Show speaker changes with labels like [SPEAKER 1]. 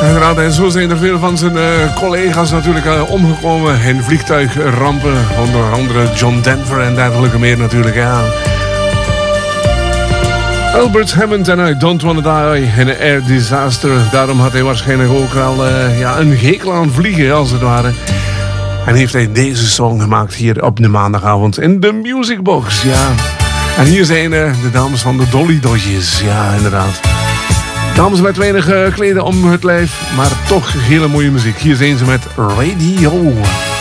[SPEAKER 1] Inderdaad, en zo zijn er veel van zijn collega's natuurlijk omgekomen in vliegtuigrampen. Onder andere John Denver en dergelijke meer natuurlijk. Ja. Albert Hammond en I Don't Wanna Die in een air disaster. Daarom had hij waarschijnlijk ook wel een hekel aan vliegen, als het ware. En heeft hij deze song gemaakt hier op de maandagavond in de Music Box. Ja. En hier zijn de dames van de Dolly Dodgers. Ja, inderdaad. Dames met weinig kleden om het lijf, maar toch hele mooie muziek. Hier zijn ze met Radio.